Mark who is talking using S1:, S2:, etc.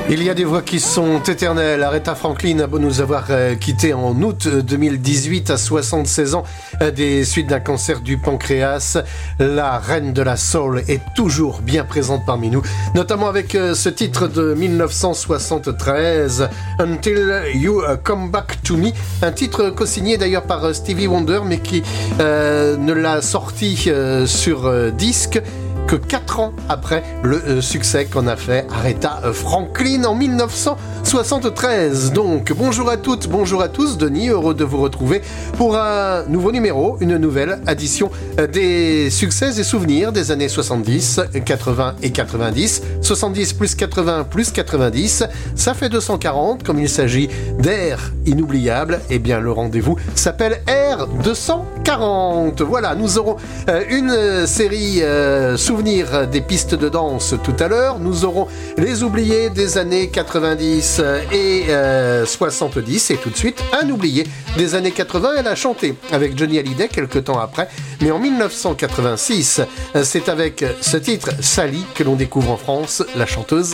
S1: Il y a des voix qui sont éternelles. Aretha Franklin a beau nous avoir quittés en août 2018 à 76 ans des suites d'un cancer du pancréas. La reine de la soul est toujours bien présente parmi nous, notamment avec ce titre de 1973, Until You Come Back to Me, un titre co-signé d'ailleurs par Stevie Wonder, mais qui ne l'a sorti sur disque que 4 ans après le succès qu'en a fait Aretha Franklin en 1973. Donc, bonjour à toutes, bonjour à tous, Denis, heureux de vous retrouver pour un nouveau numéro, une nouvelle édition des succès et souvenirs des années 70, 80 et 90. 70 plus 80 plus 90, ça fait 240. Comme il s'agit d'air inoubliable, eh bien le rendez-vous s'appelle Air 240. Voilà, nous aurons une série souvenirs des pistes de danse tout à l'heure. Nous aurons les oubliés des années 90 et 70. Et tout de suite, un oublié des années 80. Elle a chanté avec Johnny Hallyday quelques temps après. Mais en 1986, c'est avec ce titre, Sally, que l'on découvre en France la chanteuse